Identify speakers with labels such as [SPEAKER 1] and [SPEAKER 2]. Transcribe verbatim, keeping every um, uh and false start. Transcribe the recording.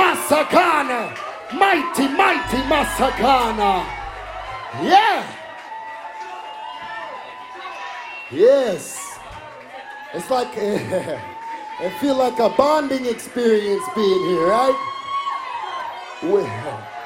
[SPEAKER 1] Masakana. Mighty, mighty Masakana. Yeah. Yes. It's like, uh, I feel like a bonding experience being here, right? Well,